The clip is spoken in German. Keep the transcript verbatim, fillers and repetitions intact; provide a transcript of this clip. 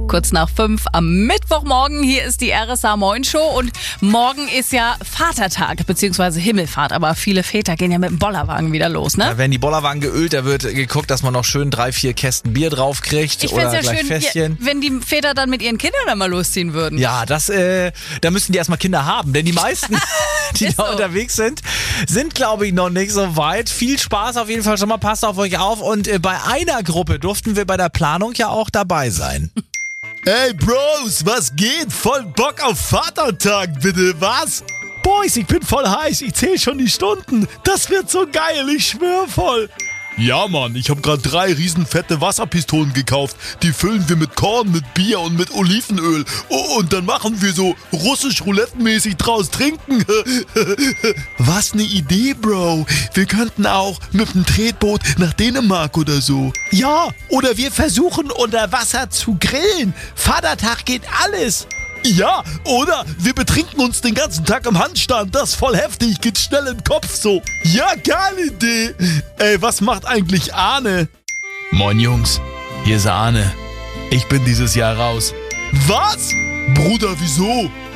Kurz nach fünf am Mittwochmorgen. Hier ist die R S A Moin Show und morgen ist ja Vatertag bzw. Himmelfahrt. Aber viele Väter gehen ja mit dem Bollerwagen wieder los, ne? Da werden die Bollerwagen geölt, da wird geguckt, dass man noch schön drei, vier Kästen Bier drauf kriegt Ich oder find's ja gleich schön, Fässchen. ja, wenn die Väter dann mit ihren Kindern dann mal losziehen würden. Ja, das, äh, da müssten die erstmal Kinder haben, denn die meisten, die Ist da so. unterwegs sind, sind, glaube ich, noch nicht so weit. Viel Spaß auf jeden Fall schon mal, passt auf euch auf und äh, bei einer Gruppe durften wir bei der Planung ja auch dabei sein. Hey Bros, was geht? Voll Bock auf Vatertag, bitte, was? Boys, ich bin voll heiß, ich zähle schon die Stunden. Das wird so geil, ich schwör voll. Ja, Mann, ich habe gerade drei riesenfette Wasserpistolen gekauft. Die füllen wir mit Korn, mit Bier und mit Olivenöl. Oh, und dann machen wir so russisch Roulette-mäßig draus trinken. Was ne Idee, Bro. Wir könnten auch mit dem Tretboot nach Dänemark oder so. Ja, oder wir versuchen unter Wasser zu grillen. Vatertag geht alles. Ja, oder wir betrinken uns den ganzen Tag im Handstand. Das ist voll heftig, geht schnell im Kopf so. Ja, geile Idee. Ey, was macht eigentlich Arne? Moin Jungs, hier ist Arne. Ich bin dieses Jahr raus. Was? Bruder, wieso?